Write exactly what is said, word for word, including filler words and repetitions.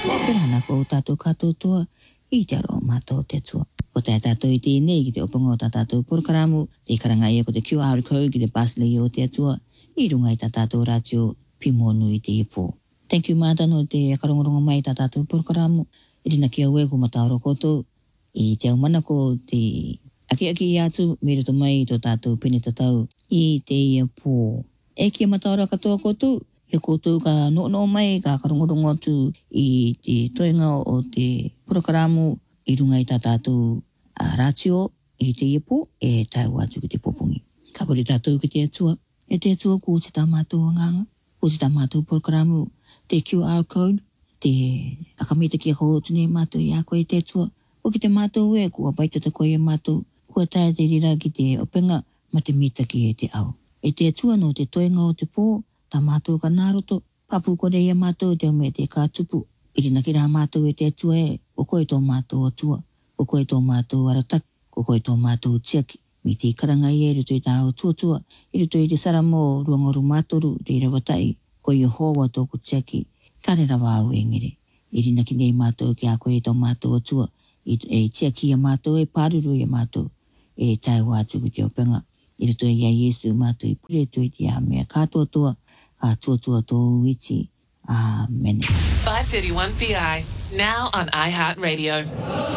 Perhana ko tātou katoa I te aro mātou te tua. Ko te tātou I tēnei ki te oponga o tā tātou porokaramu, te karanga ia ko te Q R code ki te Basley o te atua, I runga I tā tātou rātio pimo nui te ipo. Thank you mātano te akarongorongo mai tā tātou porokaramu, I rina kia ue ko mataoro koto, I te au mana ko te aki aki I atu, me roto mai tō tātou pene tatau I te ia pō. E kia mataoro katoa koto, he koutou ka no no mai ka karongorongo atu I te toenga o te porokaramu I runga I tā tātou uh, rātio I te ipo e tau atu ki te popungi. Ka pori tātou ki te atua, e te atua ko te tā mātou nganga, ko te tā mātou porokaramu, te Q R code, te akamita kia kau tune mātou I a koe te atua, ko ki te mātou e kua paitata koe e mātou, kua tae te rira ki te openga ma te mita ki e te au. E te atua no te toenga o te pō, tā mātou ka nāroto, papu kore ia mātou te ume te kātupu. I rina ki rā mātou e te atua e, o koe tō mātou atua, o koe tō mātou arataki, o koe tō mātou tiaki. Mi te karanga i e ruto I tā au tuatua, I ruto I te saramo ruangoru mātoru, te rawatai, ko I hoa tōku tiaki, kare rawa au e ngere. I rina ki nei mātou ki a koe tō mātou atua, I e tiaki a mātou, e pāruru I a mātou, e tai wātu ki te openga. I ruto I a Yesu mātou I pure tu I te a mea kātoa toa, ka tuatua tō uiti. Amen. five thirty-one P I, now on iHeartRadio.